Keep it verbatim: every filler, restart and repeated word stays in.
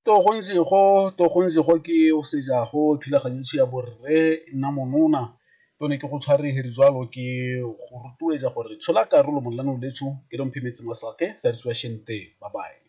to gontse go to gontse go ke o seja go thulaganyetso ya borre nna monona tone ke go tshwarege jwalo ke go rotloetsa gore tshola karolo mo lenaneo letso ke domphe metsi masake sa bye bye.